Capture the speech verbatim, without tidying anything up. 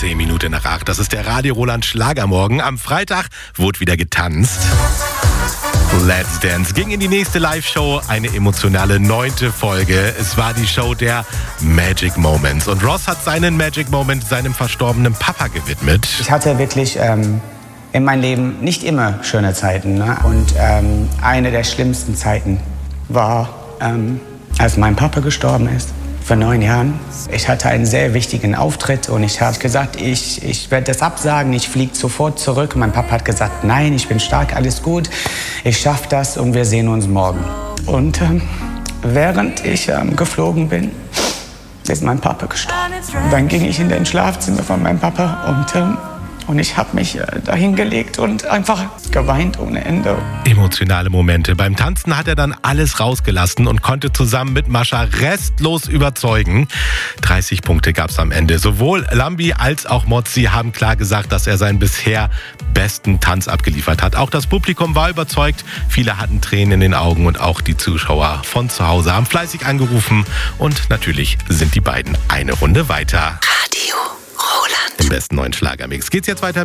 Zehn Minuten nach acht. Das ist der Radio Roland Schlagermorgen. Am Freitag wurde wieder getanzt. Let's Dance ging in die nächste Live-Show, eine emotionale neunte Folge. Es war die Show der Magic Moments. Und Ross hat seinen Magic Moment seinem verstorbenen Papa gewidmet. Ich hatte wirklich ähm, in meinem Leben nicht immer schöne Zeiten. Ne? Und ähm, eine der schlimmsten Zeiten war, ähm, als mein Papa gestorben ist. Vor neun Jahren. Ich hatte einen sehr wichtigen Auftritt und ich habe gesagt, ich, ich werde das absagen, ich fliege sofort zurück. Mein Papa hat gesagt, nein, ich bin stark, alles gut, ich schaffe das und wir sehen uns morgen. Und ähm, während ich ähm, geflogen bin, ist mein Papa gestorben. Dann ging ich in den Schlafzimmer von meinem Papa und, ähm, und ich habe mich äh, dahin gelegt und einfach geweint ohne Ende. Emotionale Momente. Beim Tanzen hat er dann alles rausgelassen und konnte zusammen mit Mascha restlos überzeugen. dreißig Punkte gab es am Ende. Sowohl Lambi als auch Mozzi haben klar gesagt, dass er seinen bisher besten Tanz abgeliefert hat. Auch das Publikum war überzeugt. Viele hatten Tränen in den Augen und auch die Zuschauer von zu Hause haben fleißig angerufen. Und natürlich sind die beiden eine Runde weiter. Radio Roland. Im besten neuen Schlagermix geht's jetzt weiter.